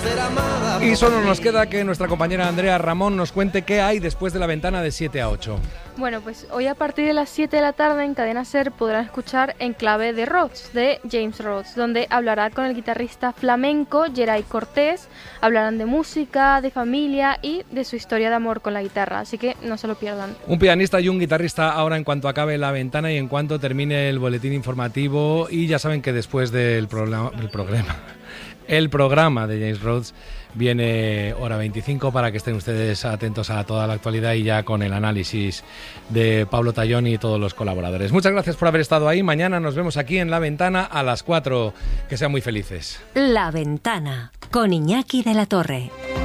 ser amada. Y solo nos queda que nuestra compañera Andrea Ramón nos cuente qué hay después de La Ventana de 7 a 8. Bueno, pues hoy a partir de las 7 de la tarde en Cadena SER podrán escuchar Enclave de Rhodes, de James Rhodes, donde hablará con el guitarrista flamenco Geray Cortés. Hablarán de música, de familia y de su historia de amor con la guitarra, así que no se lo pierdan. Un pianista y un guitarrista ahora en cuanto acabe La Ventana y en cuanto termine el boletín informativo. Y ya saben que después del programa de James Rhodes viene Hora 25 para que estén ustedes atentos a toda la actualidad y ya con el análisis de Pablo Tallón y todos los colaboradores. Muchas gracias por haber estado ahí. Mañana nos vemos aquí en La Ventana a las 4. Que sean muy felices. La Ventana con Iñaki de la Torre.